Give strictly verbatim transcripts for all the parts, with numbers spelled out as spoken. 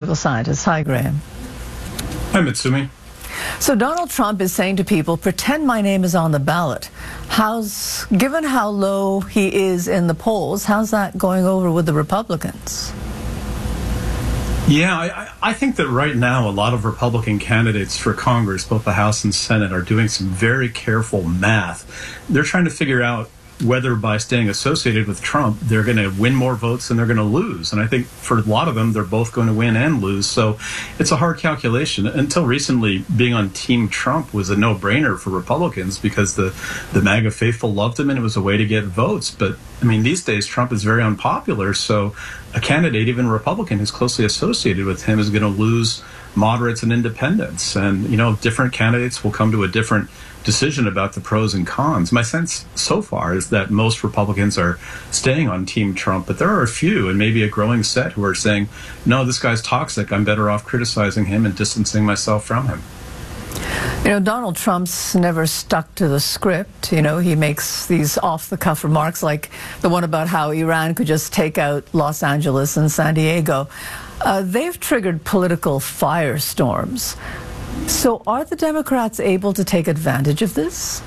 political scientist. Hi, Graham. Hi, Mitsumi. So Donald Trump is saying to people, pretend my name is on the ballot. How's, given how low he is in the polls, how's that going over with the Republicans? Yeah, I, I think that right now a lot of Republican candidates for Congress, both the House and Senate, are doing some very careful math. They're trying to figure out whether by staying associated with Trump, they're going to win more votes than they're going to lose. And I think for a lot of them, they're both going to win and lose. So it's a hard calculation. Until recently, being on Team Trump was a no-brainer for Republicans because the, the MAGA faithful loved him and it was a way to get votes. But, I mean, these days, Trump is very unpopular. So a candidate, even a Republican who's closely associated with him, is going to lose moderates and independents. And, you know, different candidates will come to a different decision about the pros and cons. My sense so far is that most Republicans are staying on Team Trump, but there are a few, and maybe a growing set, who are saying, no, this guy's toxic. I'm better off criticizing him and distancing myself from him. You know, Donald Trump's never stuck to the script. You know, he makes these off-the-cuff remarks like the one about how Iran could just take out Los Angeles and San Diego. Uh, they've triggered political firestorms. So are the Democrats able to take advantage of this?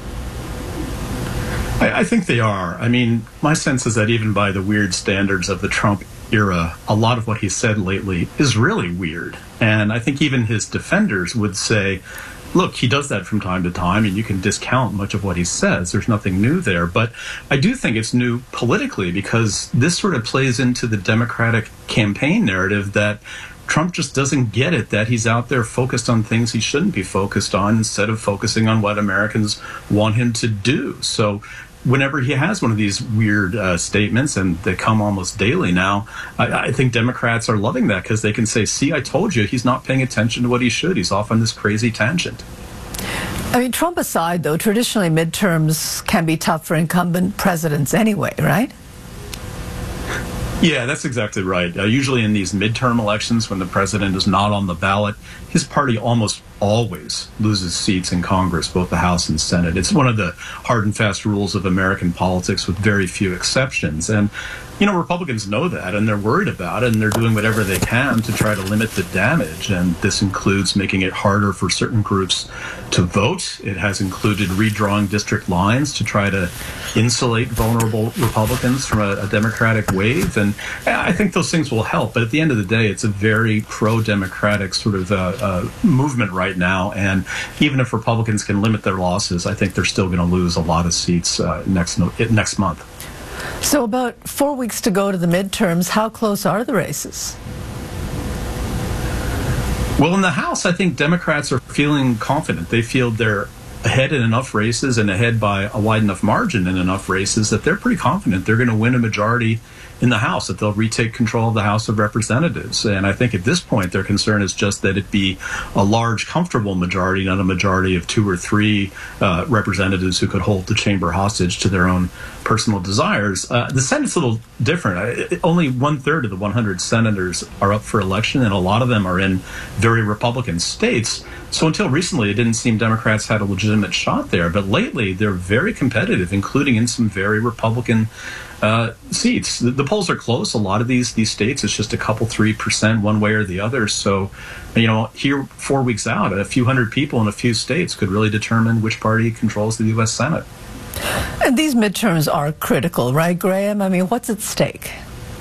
I, I think they are. I mean, my sense is that even by the weird standards of the Trump era, a lot of what he said lately is really weird. And I think even his defenders would say, look, he does that from time to time, and you can discount much of what he says. There's nothing new there. But I do think it's new politically because this sort of plays into the Democratic campaign narrative that Trump just doesn't get it, that he's out there focused on things he shouldn't be focused on instead of focusing on what Americans want him to do. So whenever he has one of these weird uh, statements, and they come almost daily now, I, I think Democrats are loving that because they can say, see, I told you, he's not paying attention to what he should. He's off on this crazy tangent. I mean, Trump aside, though, traditionally midterms can be tough for incumbent presidents anyway, right? Yeah, that's exactly right. Uh, usually in these midterm elections, when the president is not on the ballot, his party almost always loses seats in Congress, both the House and Senate. It's one of the hard and fast rules of American politics with very few exceptions. And, you know, Republicans know that, and they're worried about it, and they're doing whatever they can to try to limit the damage. And this includes making it harder for certain groups to vote. It has included redrawing district lines to try to insulate vulnerable Republicans from a, a Democratic wave. And I think those things will help. But at the end of the day, it's a very pro-Democratic sort of uh, uh, movement right now. And even if Republicans can limit their losses, I think they're still going to lose a lot of seats uh, next next month. So about four weeks to go to the midterms. How close are the races? Well, in the House, I think Democrats are feeling confident. They feel they're ahead in enough races and ahead by a wide enough margin in enough races that they're pretty confident they're going to win a majority in the House, that they'll retake control of the House of Representatives. And I think at this point, their concern is just that it be a large, comfortable majority, not a majority of two or three uh, representatives who could hold the chamber hostage to their own personal desires. Uh, the Senate's a little different. I, only one-third of the one hundred senators are up for election, and a lot of them are in very Republican states. So until recently, it didn't seem Democrats had a legitimate shot there. But lately, they're very competitive, including in some very Republican uh, seats. The, the polls are close. A lot of these these states, it's just a couple, three percent one way or the other. So, you know, here, four weeks out, a few hundred people in a few states could really determine which party controls the U S Senate. And these midterms are critical, right, Graham? I mean, what's at stake?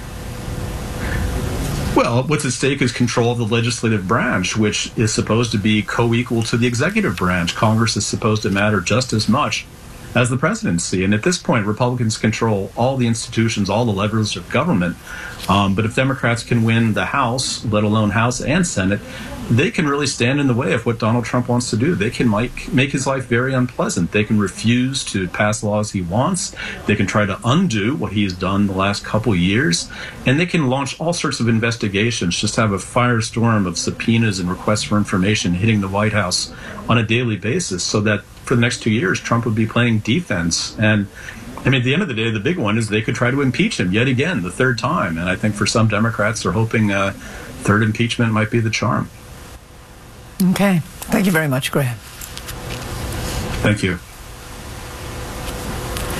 Well, what's at stake is control of the legislative branch, which is supposed to be co-equal to the executive branch. Congress is supposed to matter just as much as the presidency. And at this point, Republicans control all the institutions, all the levers of government. Um, but if Democrats can win the House, let alone House and Senate, they can really stand in the way of what Donald Trump wants to do. They can make, make his life very unpleasant. They can refuse to pass laws he wants. They can try to undo what he has done the last couple years. And they can launch all sorts of investigations, just have a firestorm of subpoenas and requests for information hitting the White House on a daily basis, so that for the next two years, Trump would be playing defense. And I mean, at the end of the day, the big one is they could try to impeach him yet again, the third time. And I think for some Democrats, they're hoping uh, third impeachment might be the charm. Okay. Thank you very much, Graham. Thank you.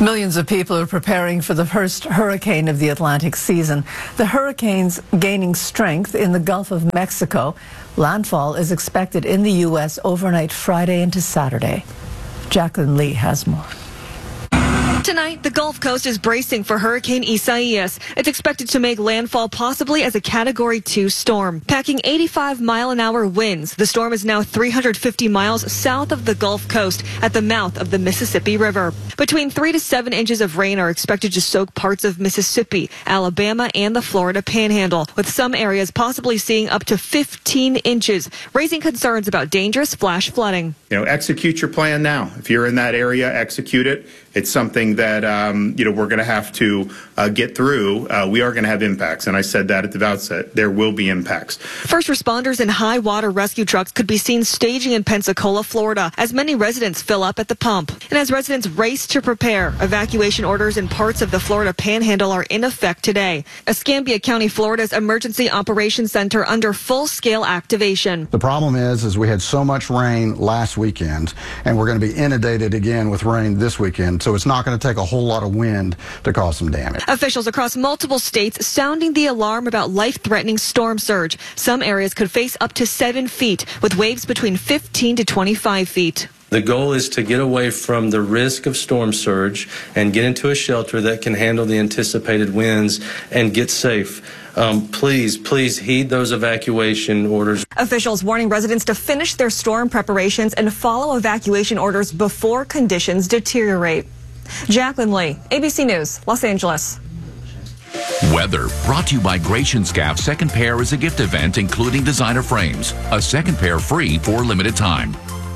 Millions of people are preparing for the first hurricane of the Atlantic season. The hurricane's gaining strength in the Gulf of Mexico. Landfall is expected in the U S overnight Friday into Saturday. Jacqueline Lee has more. Tonight, the Gulf Coast is bracing for Hurricane Isaias. It's expected to make landfall possibly as a Category two storm. Packing eighty-five mile an hour winds, the storm is now three hundred fifty miles south of the Gulf Coast at the mouth of the Mississippi River. Between three to seven inches of rain are expected to soak parts of Mississippi, Alabama, and the Florida Panhandle, with some areas possibly seeing up to fifteen inches, raising concerns about dangerous flash flooding. You know, execute your plan now. If you're in that area, execute it. It's something that, um, you know, we're going to have to uh, get through. Uh, we are going to have impacts. And I said that at the outset. There will be impacts. First responders and high water rescue trucks could be seen staging in Pensacola, Florida, as many residents fill up at the pump. And as residents race to prepare, evacuation orders in parts of the Florida Panhandle are in effect today. Escambia County, Florida's Emergency Operations Center under full-scale activation. The problem is, is we had so much rain last weekend, and we're going to be inundated again with rain this weekend. So it's not going to take a whole lot of wind to cause some damage. Officials across multiple states sounding the alarm about life-threatening storm surge. Some areas could face up to seven feet, with waves between fifteen to twenty-five feet. The goal is to get away from the risk of storm surge and get into a shelter that can handle the anticipated winds and get safe. Um, please, please heed those evacuation orders. Officials warning residents to finish their storm preparations and follow evacuation orders before conditions deteriorate. Jacqueline Lee, A B C News, Los Angeles. Weather brought to you by Gratian Scaff. Second pair is a gift event including designer frames. A second pair free for limited time.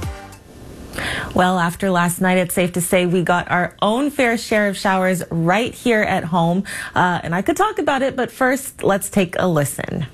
Well, after last night, it's safe to say we got our own fair share of showers right here at home. Uh, and I could talk about it, but first, let's take a listen.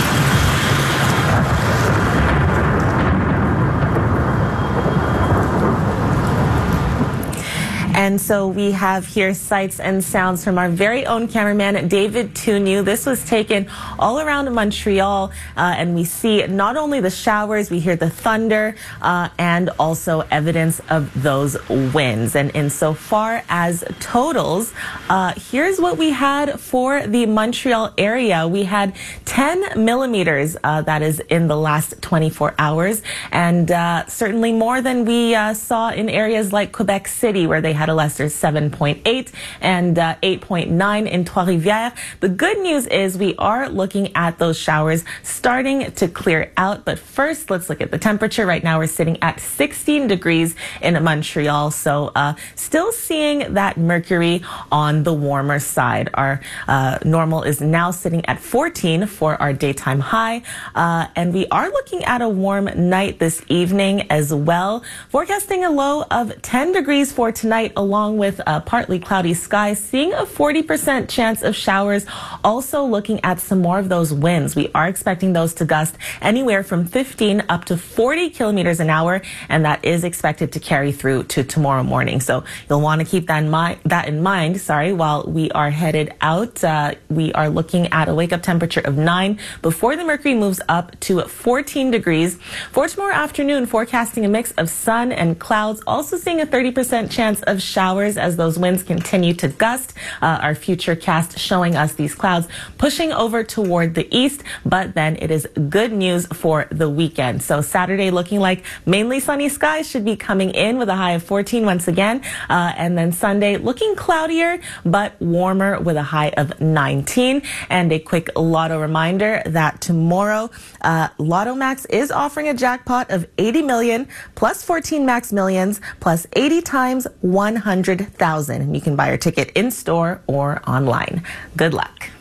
And so we have here sights and sounds from our very own cameraman, David Tunu. This was taken all around Montreal, uh, and we see not only the showers, we hear the thunder, uh, and also evidence of those winds. And insofar as totals, uh, here's what we had for the Montreal area. We had ten millimeters, uh, that is in the last twenty-four hours, and uh, certainly more than we uh, saw in areas like Quebec City, where they had a lesser seven point eight and uh, eight point nine in Trois-Rivières. The good news is we are looking at those showers starting to clear out. But first, let's look at the temperature. Right now, we're sitting at sixteen degrees in Montreal. So uh, still seeing that mercury on the warmer side. Our uh, normal is now sitting at fourteen for our daytime high. Uh, and we are looking at a warm night this evening as well. Forecasting a low of ten degrees for tonight, along with a partly cloudy skies, seeing a forty percent chance of showers. Also looking at some more of those winds. We are expecting those to gust anywhere from fifteen up to forty kilometers an hour, and that is expected to carry through to tomorrow morning. So you'll want to keep that in mind, that in mind, sorry, while we are headed out. Uh, we are looking at a wake-up temperature of nine before the mercury moves up to fourteen degrees. For tomorrow afternoon, forecasting a mix of sun and clouds, also seeing a thirty percent chance of showers as those winds continue to gust. Uh, our future cast showing us these clouds pushing over toward the east, but then it is good news for the weekend. So Saturday looking like mainly sunny skies should be coming in with a high of fourteen once again. Uh, and then Sunday looking cloudier, but warmer with a high of nineteen. And a quick lotto reminder that tomorrow, uh, Lotto Max is offering a jackpot of eighty million plus fourteen Max Millions plus eighty times one hundred thousand. You can buy your ticket in store or online. Good luck.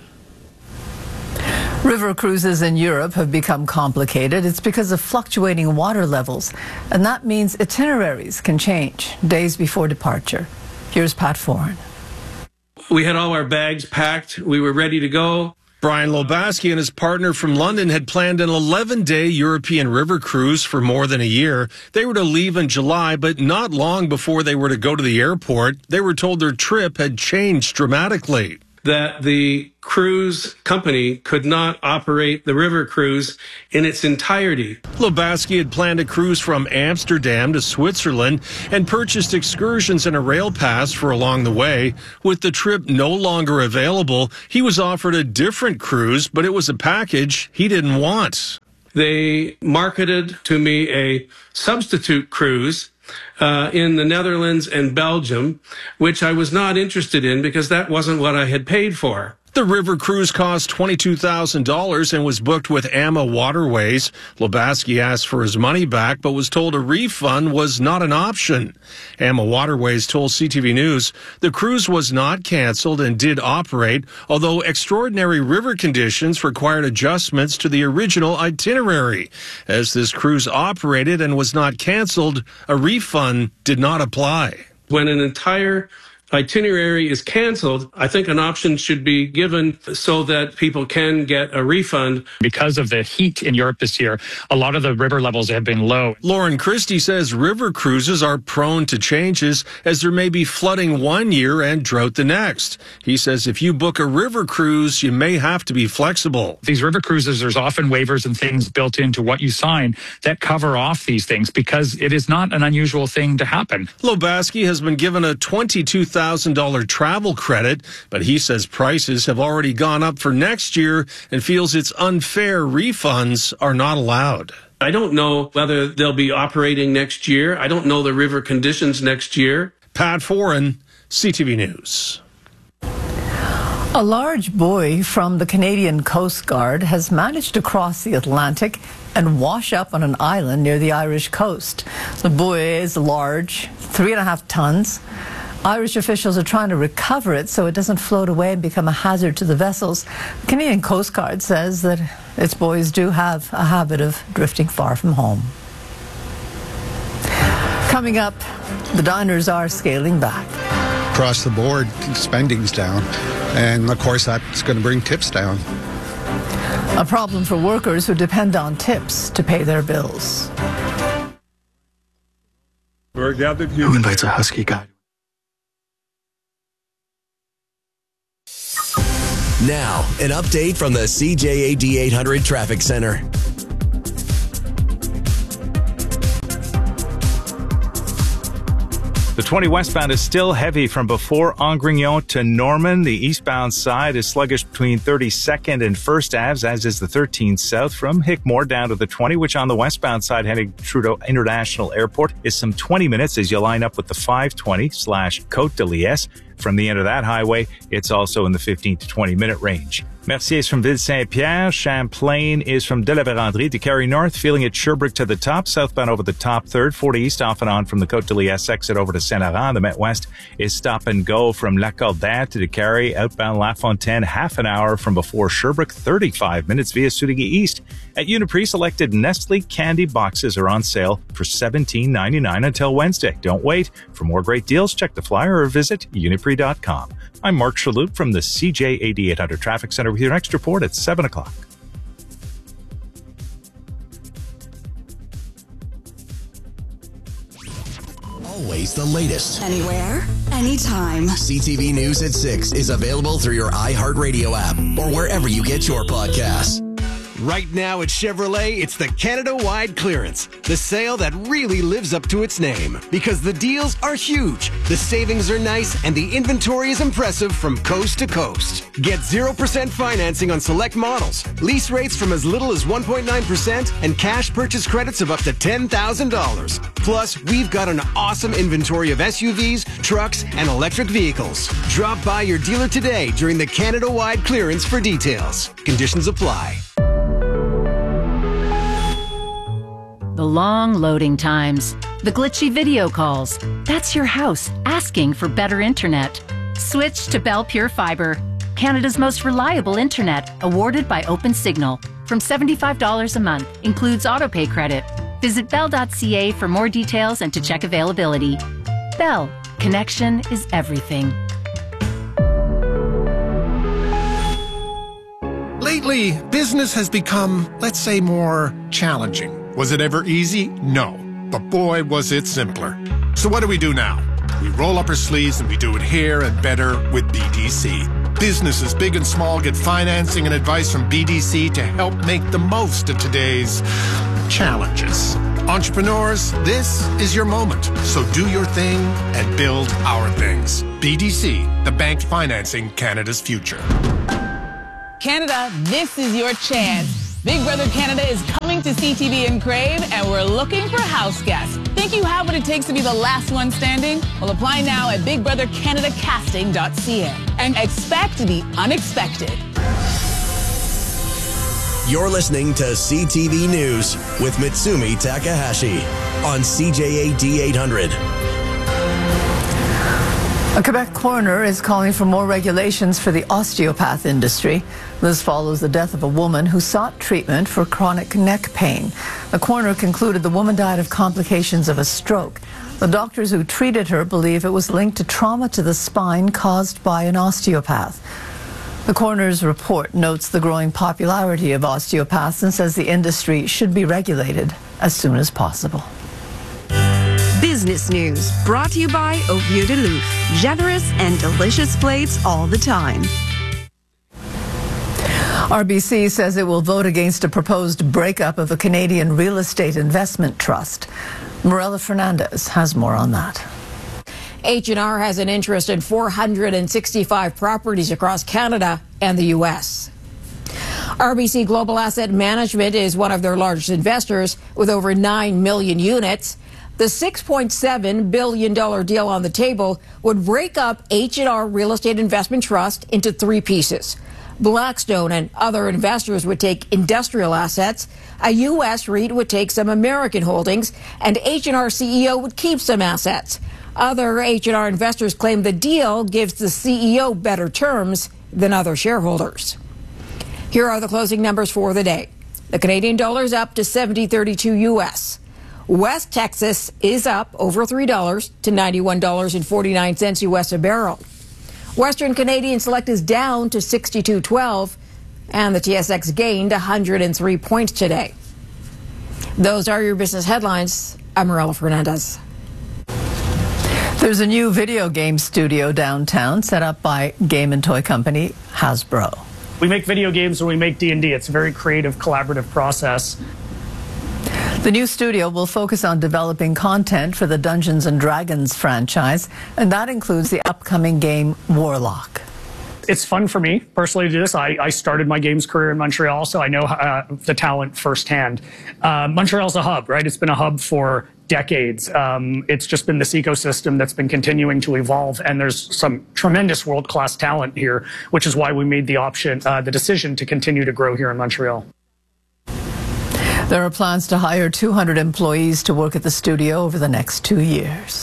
River cruises in Europe have become complicated. It's because of fluctuating water levels, and that means itineraries can change days before departure. Here's Pat Foran. We had all our bags packed. We were ready to go. Brian Lobaski and his partner from London had planned an eleven-day European river cruise for more than a year. They were to leave in July, but not long before they were to go to the airport, they were told their trip had changed dramatically. that the cruise company could not operate the river cruise in its entirety. Lubaski had planned a cruise from Amsterdam to Switzerland and purchased excursions and a rail pass for along the way. With the trip no longer available, he was offered a different cruise, but it was a package he didn't want. They marketed to me a substitute cruise Uh, in the Netherlands and Belgium, which I was not interested in because that wasn't what I had paid for. The river cruise cost twenty-two thousand dollars and was booked with A M A Waterways. Lubaski asked for his money back, but was told a refund was not an option. A M A Waterways told C T V News the cruise was not canceled and did operate, although extraordinary river conditions required adjustments to the original itinerary. As this cruise operated and was not canceled, a refund did not apply. When an entire itinerary is canceled, I think an option should be given so that people can get a refund. Because of the heat in Europe this year, a lot of the river levels have been low. Lauren Christie says river cruises are prone to changes as there may be flooding one year and drought the next. He says if you book a river cruise, you may have to be flexible. These river cruises, there's often waivers and things built into what you sign that cover off these things because it is not an unusual thing to happen. Lubaski has been given a twenty-two thousand dollars travel credit, but he says prices have already gone up for next year and feels it's unfair refunds are not allowed. I don't know whether they'll be operating next year. I don't know the river conditions next year. Pat Foran, C T V News. A large buoy from the Canadian Coast Guard has managed to cross the Atlantic and wash up on an island near the Irish coast. The buoy is large, three and a half tons. Irish officials are trying to recover it so it doesn't float away and become a hazard to the vessels. The Canadian Coast Guard says that its buoys do have a habit of drifting far from home. Coming up, the diners are scaling back. Across the board, spending's down, and of course that's going to bring tips down. A problem for workers who depend on tips to pay their bills. Who invites a husky guy? Now, an update from the C J A D eight hundred Traffic Center. The twenty westbound is still heavy from before Angrignon to Norman. The eastbound side is sluggish between thirty-second and First Avenue, as is the thirteen south from Hickmore down to the twenty, which on the westbound side heading Trudeau International Airport is some twenty minutes as you line up with the five twenty slash Côte de Liesse. From the end of that highway, it's also in the fifteen to twenty minute range. Mercier is from Ville-Saint-Pierre. Champlain is from De La Vérendrye to Carrie North, feeling at Sherbrooke to the top, southbound over the top third, forty east off and on from the Côte de Liesse exit over to Saint-Laurent. The Met West is stop and go from Lacordaire to Carrie, outbound La Fontaine, half an hour from before Sherbrooke, thirty-five minutes via Soudigues East. At Uniprix, selected Nestle candy boxes are on sale for seventeen ninety-nine until Wednesday. Don't wait. For more great deals, check the flyer or visit uniprix dot com. I'm Mark Shalhoub from the C J A D eight hundred Traffic Center with your next report at seven o'clock. Always the latest. Anywhere, anytime. C T V News at six is available through your iHeartRadio app or wherever you get your podcasts. Right now at Chevrolet, it's the Canada-wide clearance. The sale that really lives up to its name. Because the deals are huge, the savings are nice, and the inventory is impressive from coast to coast. Get zero percent financing on select models, lease rates from as little as one point nine percent, and cash purchase credits of up to ten thousand dollars. Plus, we've got an awesome inventory of S U Vs, trucks, and electric vehicles. Drop by your dealer today during the Canada-wide clearance for details. Conditions apply. The long loading times, the glitchy video calls. That's your house asking for better internet. Switch to Bell Pure Fiber, Canada's most reliable internet, awarded by OpenSignal. From seventy-five dollars a month, includes autopay credit. Visit bell dot c a for more details and to check availability. Bell, connection is everything. Lately, business has become, let's say, more challenging. Was it ever easy? No. But boy, was it simpler. So what do we do now? We roll up our sleeves and we do it here and better with B D C. Businesses, big and small, get financing and advice from B D C to help make the most of today's challenges. Entrepreneurs, this is your moment. So do your thing and build our things. B D C, the bank financing Canada's future. Canada, this is your chance. Big Brother Canada is coming to C T V in Crave, and we're looking for house guests. Think you have what it takes to be the last one standing? Well, apply now at big brother canada casting dot c a and expect the unexpected. You're listening to C T V News with Mitsumi Takahashi on C J A D eight hundred. A Quebec coroner is calling for more regulations for the osteopath industry. This follows the death of a woman who sought treatment for chronic neck pain. The coroner concluded the woman died of complications of a stroke. The doctors who treated her believe it was linked to trauma to the spine caused by an osteopath. The coroner's report notes the growing popularity of osteopaths and says the industry should be regulated as soon as possible. Business News, brought to you by Au Vieux de Louf. Generous and delicious plates all the time. R B C says it will vote against a proposed breakup of a Canadian real estate investment trust. Morella Fernandez has more on that. H and R has an interest in four hundred sixty-five properties across Canada and the U S. R B C Global Asset Management is one of their largest investors with over nine million units. The six point seven billion dollars deal on the table would break up H and R Real Estate Investment Trust into three pieces. Blackstone and other investors would take industrial assets, a U S REIT would take some American holdings, and H and R C E O would keep some assets. Other H and R investors claim the deal gives the C E O better terms than other shareholders. Here are the closing numbers for the day. The Canadian dollar is up to seventy thirty-two U S. West Texas is up over three dollars to ninety-one dollars and forty-nine cents U S a barrel. Western Canadian Select is down to sixty-two twelve, and the T S X gained one hundred three points today. Those are your business headlines. I'm Morella Fernandez. There's a new video game studio downtown set up by game and toy company Hasbro. We make video games and we make D and D. It's a very creative, collaborative process. The new studio will focus on developing content for the Dungeons and Dragons franchise, and that includes the upcoming game Warlock. It's fun for me personally to do this. I, I started my games career in Montreal, so I know uh, the talent firsthand. Uh, Montreal's a hub, right? It's been a hub for decades. Um, it's just been this ecosystem that's been continuing to evolve, and there's some tremendous world-class talent here, which is why we made the option, uh, the decision to continue to grow here in Montreal. There are plans to hire two hundred employees to work at the studio over the next two years.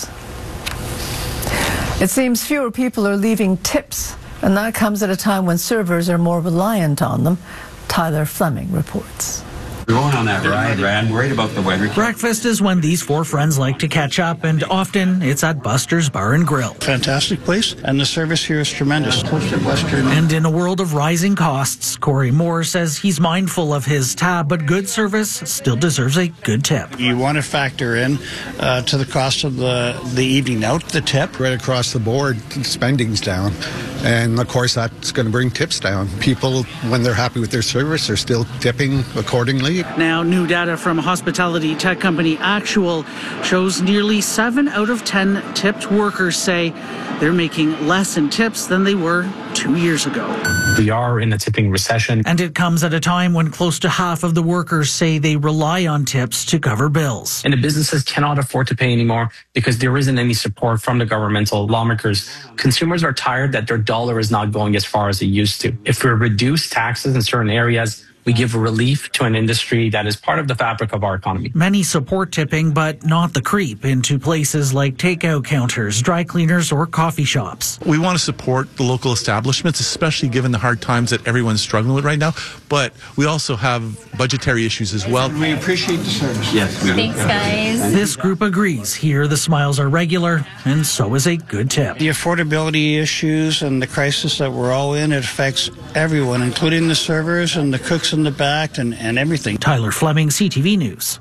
It seems fewer people are leaving tips, and that comes at a time when servers are more reliant on them. Tyler Fleming reports. We're going on that ride, Ryan. Worried about the weather. Breakfast is when these four friends like to catch up, and often it's at Buster's Bar and Grill. Fantastic place, and the service here is tremendous. And in a world of rising costs, Corey Moore says he's mindful of his tab, but good service still deserves a good tip. You want to factor in uh, to the cost of the, the evening out, the tip. Right across the board, spending's down. And of course, that's going to bring tips down. People, when they're happy with their service, are still tipping accordingly. Now, new data from hospitality tech company Actual shows nearly seven out of ten tipped workers say they're making less in tips than they were two years ago. We are in a tipping recession. And it comes at a time when close to half of the workers say they rely on tips to cover bills. And the businesses cannot afford to pay anymore because there isn't any support from the governmental lawmakers. Consumers are tired that their dollar is not going as far as it used to. If we reduce taxes in certain areas, we give relief to an industry that is part of the fabric of our economy. Many support tipping, but not the creep into places like takeout counters, dry cleaners, or coffee shops. We want to support the local establishments, especially given the hard times that everyone's struggling with right now. But we also have budgetary issues as well. We appreciate the service. Yes, we do. Thanks, guys. This group agrees. Here, the smiles are regular, and so is a good tip. The affordability issues and the crisis that we're all in, it affects everyone, including the servers and the cooks in the back and, and everything. Tyler Fleming, C T V News.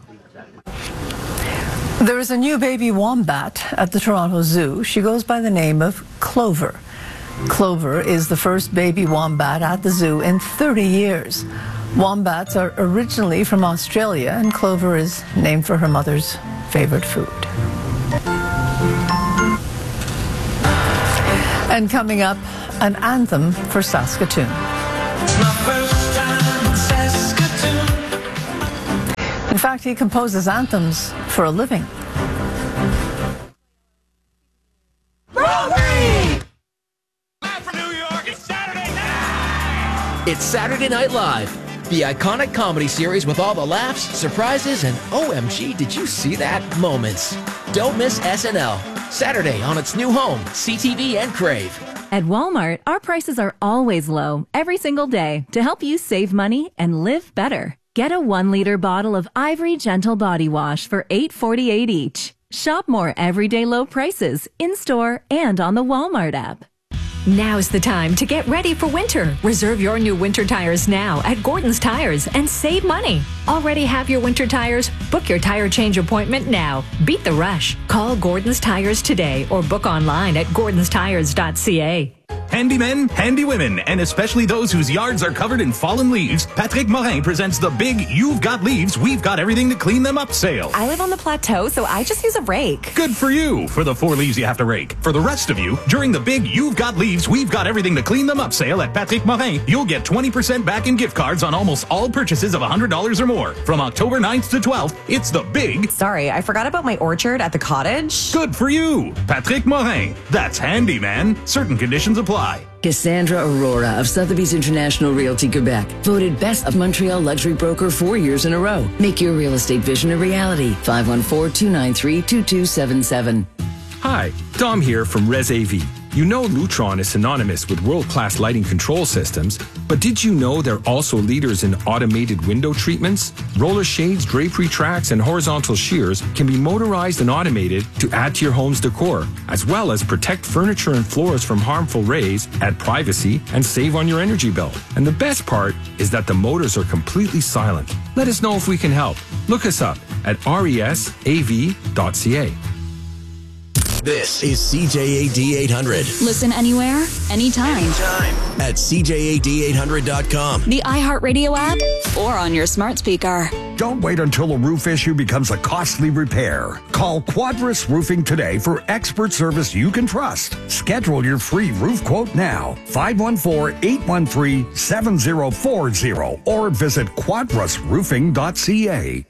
There is a new baby wombat at the Toronto Zoo. She goes by the name of Clover. Clover is the first baby wombat at the zoo in thirty years. Wombats are originally from Australia, and Clover is named for her mother's favorite food. And coming up, an anthem for Saskatoon. In fact, he composes anthems for a living. It's Saturday Night Live, the iconic comedy series with all the laughs, surprises, and O M G, did you see that moments. Don't miss S N L, Saturday on its new home, C T V and Crave. At Walmart, our prices are always low, every single day, to help you save money and live better. Get a one-liter bottle of Ivory Gentle Body Wash for eight forty-eight each. Shop more everyday low prices, in-store and on the Walmart app. Now's the time to get ready for winter. Reserve your new winter tires now at Gordon's Tires and save money. Already have your winter tires? Book your tire change appointment now. Beat the rush. Call Gordon's Tires today or book online at gordons tires dot c a. Handy men, handy women, and especially those whose yards are covered in fallen leaves, Patrick Morin presents the big You've Got Leaves, We've Got Everything to Clean Them Up sale. I live on the plateau, so I just use a rake. Good for you, for the four leaves you have to rake. For the rest of you, during the big You've Got Leaves, We've Got Everything to Clean Them Up sale at Patrick Morin, you'll get twenty percent back in gift cards on almost all purchases of one hundred dollars or more. From October ninth to twelfth, it's the big... Sorry, I forgot about my orchard at the cottage. Good for you, Patrick Morin. That's handy, man. Certain conditions apply. Cassandra Aurora of Sotheby's International Realty Quebec, voted Best of Montreal Luxury Broker four years in a row. Make your real estate vision a reality. five one four, two nine three, two two seven seven. Hi, Dom here from Res A V. You know Lutron is synonymous with world-class lighting control systems, but did you know they're also leaders in automated window treatments? Roller shades, drapery tracks, and horizontal shears can be motorized and automated to add to your home's decor, as well as protect furniture and floors from harmful rays, add privacy, and save on your energy bill. And the best part is that the motors are completely silent. Let us know if we can help. Look us up at res a v dot c a. This is C J A D eight hundred. Listen anywhere, anytime. Anytime. At C J A D eight hundred dot com. The iHeartRadio app or on your smart speaker. Don't wait until a roof issue becomes a costly repair. Call Quadrus Roofing today for expert service you can trust. Schedule your free roof quote now. five one four, eight one three, seven zero four zero or visit quadrus roofing dot c a.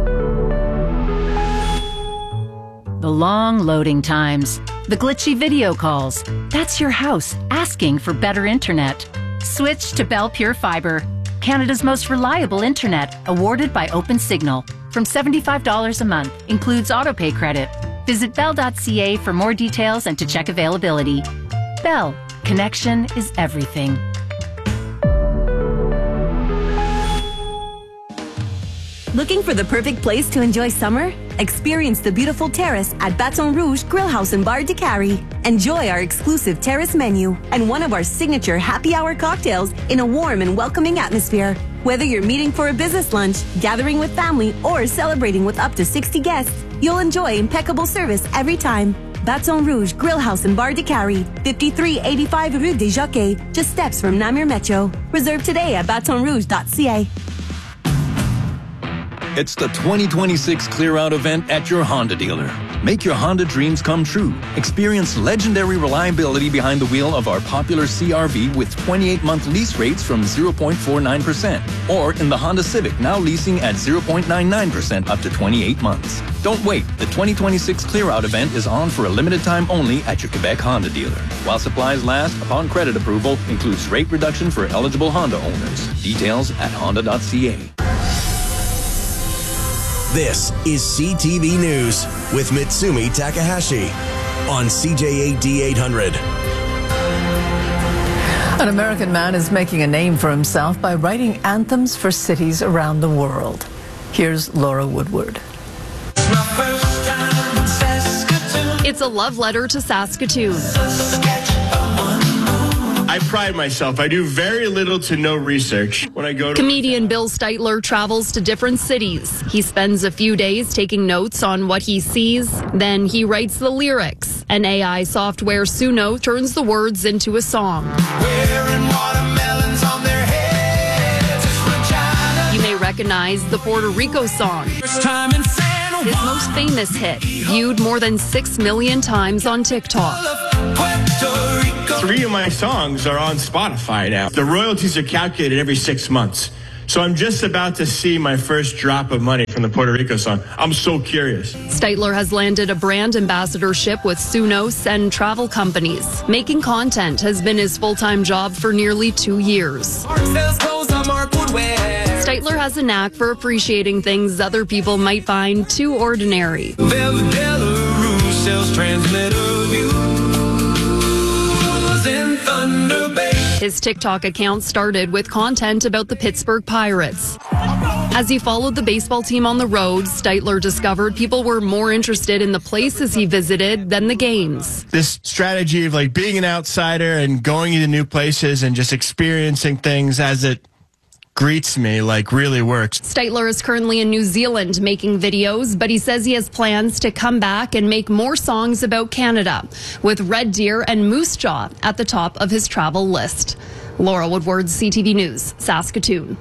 The long loading times, the glitchy video calls. That's your house asking for better internet. Switch to Bell Pure Fiber, Canada's most reliable internet, awarded by OpenSignal. From seventy-five dollars a month, includes autopay credit. Visit bell dot c a for more details and to check availability. Bell, connection is everything. Looking for the perfect place to enjoy summer? Experience the beautiful terrace at Baton Rouge Grill House and Bar de Cary. Enjoy our exclusive terrace menu and one of our signature happy hour cocktails in a warm and welcoming atmosphere. Whether you're meeting for a business lunch, gathering with family, or celebrating with up to sixty guests, you'll enjoy impeccable service every time. Baton Rouge Grill House and Bar de Cary, fifty-three eighty-five Rue des Jockeys, just steps from Namur Metro. Reserve today at baton rouge dot c a. It's the twenty twenty-six Clear Out event at your Honda dealer. Make your Honda dreams come true. Experience legendary reliability behind the wheel of our popular C R V with twenty-eight month lease rates from zero point four nine percent. Or in the Honda Civic, now leasing at zero point nine nine percent up to twenty-eight months. Don't wait. The twenty twenty-six Clear Out event is on for a limited time only at your Quebec Honda dealer. While supplies last, upon credit approval, includes rate reduction for eligible Honda owners. Details at honda dot c a. This is C T V News with Mitsumi Takahashi on C J A D eight hundred. An American man is making a name for himself by writing anthems for cities around the world. Here's Laura Woodward. It's a love letter to Saskatoon. I pride myself. I do very little to no research when I go to... Comedian Bill Steitler travels to different cities. He spends a few days taking notes on what he sees. Then he writes the lyrics. and A I software Suno turns the words into a song. Wearing watermelons on their heads. You may recognize the Puerto Rico song. First time in San His most famous hit, viewed more than six million times on TikTok. Three of my songs are on Spotify now. The royalties are calculated every six months. So I'm just about to see my first drop of money from the Puerto Rico song. I'm so curious. Steitler has landed a brand ambassadorship with Sunos and travel companies. Making content has been his full-time job for nearly two years. Steitler has a knack for appreciating things other people might find too ordinary. Velvet Belarus sells transmitter views in Thunder Bay. His TikTok account started with content about the Pittsburgh Pirates. As he followed the baseball team on the road, Steitler discovered people were more interested in the places he visited than the games. This strategy of like being an outsider and going into new places and just experiencing things as it greets me like really works. Steitler is currently in New Zealand making videos, but he says he has plans to come back and make more songs about Canada, with Red Deer and Moose Jaw at the top of his travel list. Laura Woodward, C T V News, Saskatoon.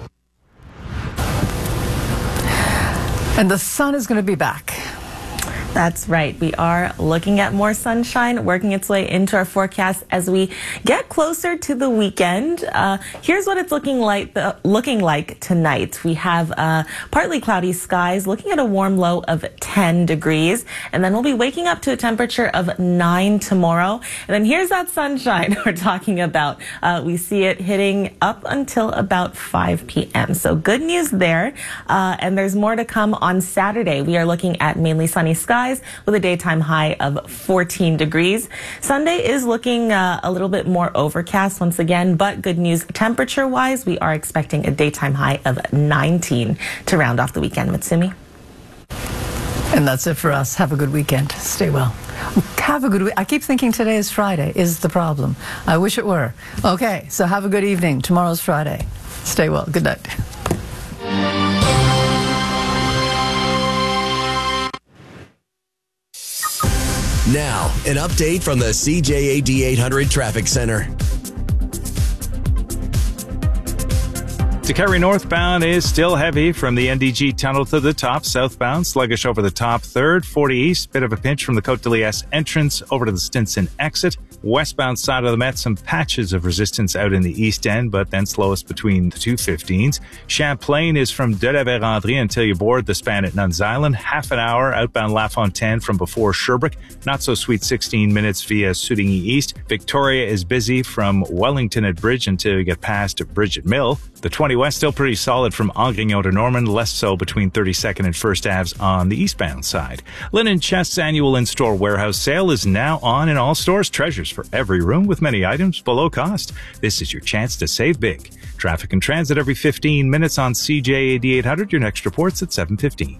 And the sun is going to be back. That's right. We are looking at more sunshine working its way into our forecast as we get closer to the weekend. Uh, here's what it's looking like uh, looking like tonight. We have uh, partly cloudy skies, looking at a warm low of ten degrees, and then we'll be waking up to a temperature of nine tomorrow. And then here's that sunshine we're talking about. Uh, we see it hitting up until about five p m So good news there. Uh, and there's more to come on Saturday. We are looking at mainly sunny skies with a daytime high of fourteen degrees. Sunday is looking uh, a little bit more overcast once again, but good news temperature-wise, we are expecting a daytime high of nineteen to round off the weekend. Mitsumi? And that's it for us. Have a good weekend. Stay well. Have a good week. I keep thinking today is Friday is the problem. I wish it were. Okay, so have a good evening. Tomorrow's Friday. Stay well. Good night. Now, an update from the C J A D eight hundred Traffic Center. Takari northbound is still heavy from the N D G tunnel to the top. Southbound, sluggish over the top third. forty east, bit of a pinch from the Côte de Liesse entrance over to the Stinson exit. Westbound side of the Met, some patches of resistance out in the east end, but then slowest between the two fifteens. Champlain is from De la Vérendrye until you board the span at Nuns Island. Half an hour outbound La Fontaine from before Sherbrooke. Not so sweet sixteen minutes via Soudigny East. Victoria is busy from Wellington at Bridge until you get past Bridget Mill. The twenty West still pretty solid from Angrignon to Norman, less so between thirty-second and First Aves on the eastbound side. Linen Chest's annual in-store warehouse sale is now on in all stores. Treasures for every room with many items below cost. This is your chance to save big. Traffic and transit every fifteen minutes on C J A D eight hundred. Your next report's at seven fifteen.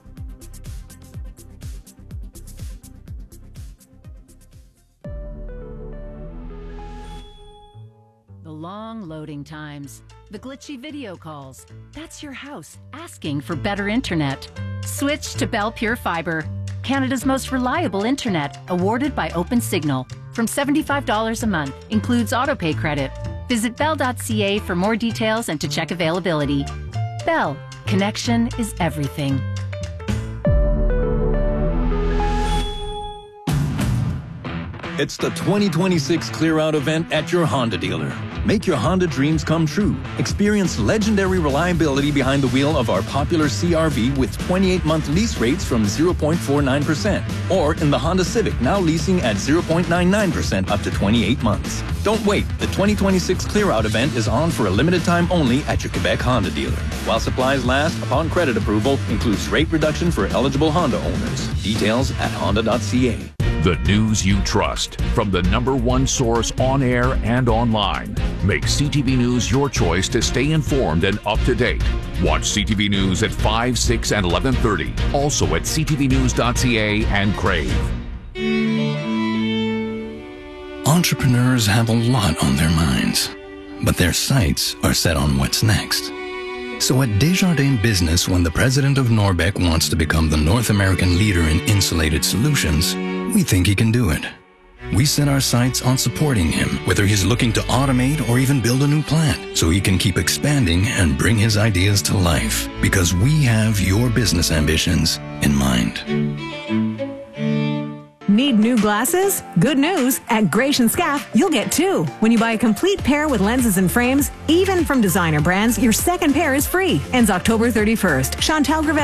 The long loading times, the glitchy video calls. That's your house asking for better internet. Switch to Bell Pure Fiber, Canada's most reliable internet, awarded by OpenSignal. From seventy-five dollars a month, includes autopay credit. Visit bell dot c a for more details and to check availability. Bell, connection is everything. It's the twenty twenty-six Clear Out event at your Honda dealer. Make your Honda dreams come true. Experience legendary reliability behind the wheel of our popular C R V with twenty-eight month lease rates from zero point four nine percent. Or in the Honda Civic, now leasing at zero point nine nine percent up to twenty-eight months. Don't wait. The twenty twenty-six Clear Out event is on for a limited time only at your Quebec Honda dealer. While supplies last, upon credit approval, includes rate reduction for eligible Honda owners. Details at honda dot c a. The news you trust from the number one source on air and online. Make C T V News your choice to stay informed and up to date. Watch C T V News at five, six, and eleven thirty. Also at c t v news dot c a and Crave. Entrepreneurs have a lot on their minds, but their sights are set on what's next. So at Desjardins Business, when the president of Norbec wants to become the North American leader in insulated solutions, we think he can do it. We set our sights on supporting him, whether he's looking to automate or even build a new plant, so he can keep expanding and bring his ideas to life. Because we have your business ambitions in mind. Need new glasses? Good news. At Gratian Scaff, you'll get two. When you buy a complete pair with lenses and frames, even from designer brands, your second pair is free. Ends October thirty-first. Chantal Gravel.